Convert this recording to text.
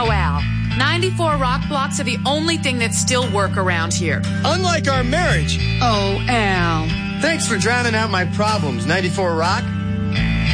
So, Al, 94 rock blocks are the only thing that still work around here. Unlike our marriage. Oh, Al. Thanks for drowning out my problems, 94 Rock.